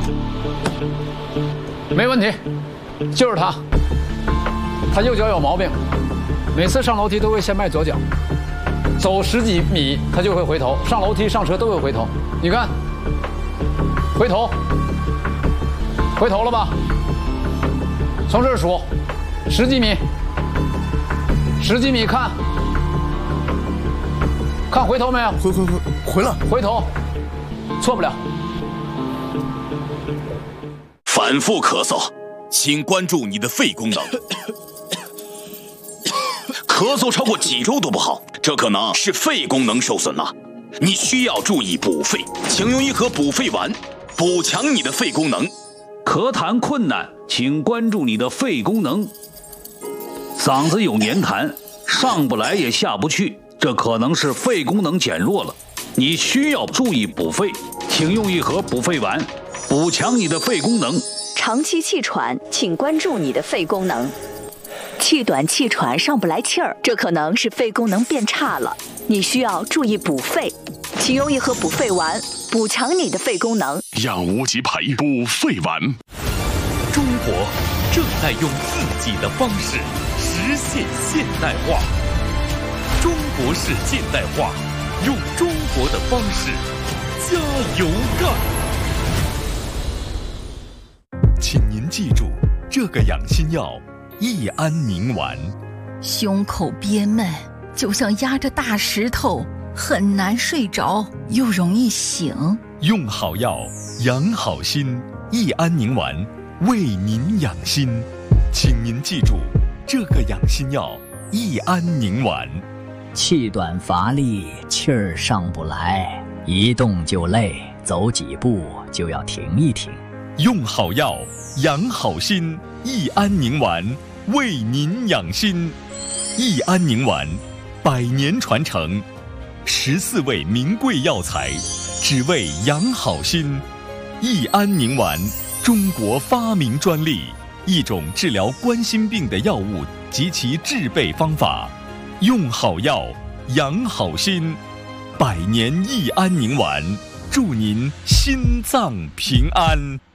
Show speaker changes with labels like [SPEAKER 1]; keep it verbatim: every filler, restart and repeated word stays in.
[SPEAKER 1] 没问题，就是他。他右脚有毛病，每次上楼梯都会先迈左脚，走十几米他就会回头，上楼梯上车都会回头。你看，回头，回头了吧？从这儿数，十几米，十几米看，看回头没有？
[SPEAKER 2] 回回回回了，
[SPEAKER 1] 回头，错不了。
[SPEAKER 3] 反复咳嗽，请关注你的肺功能。咳嗽超过几周都不好，这可能是肺功能受损了。你需要注意补肺，请用一盒补肺丸，补强你的肺功能。
[SPEAKER 4] 咳痰困难，请关注你的肺功能。嗓子有黏痰，上不来也下不去，这可能是肺功能减弱了。你需要注意补肺，请用一盒补肺丸，补强你的肺功能。
[SPEAKER 5] 长期气喘，请关注你的肺功能。气短气喘上不来气儿，这可能是肺功能变差了，你需要注意补肺，请用一盒补肺丸，补强你的肺功能。
[SPEAKER 6] 养无极培补肺丸。
[SPEAKER 7] 中国正在用自己的方式实现现代化。中国式现代化，用中国的方式加油干！
[SPEAKER 8] 请您记住，这个养心药益安宁丸。
[SPEAKER 9] 胸口憋闷，就像压着大石头，很难睡着，又容易醒。
[SPEAKER 8] 用好药，养好心，益安宁丸为您养心。请您记住，这个养心药益安宁丸。
[SPEAKER 10] 气短乏力，气儿上不来，一动就累，走几步就要停一停。
[SPEAKER 8] 用好药，养好心，益安宁丸为您养心。益安宁丸，百年传承，十四味名贵药材，只为养好心。益安宁丸，中国发明专利，一种治疗冠心病的药物及其制备方法。用好药，养好心，百年益安宁丸，祝您心脏平安。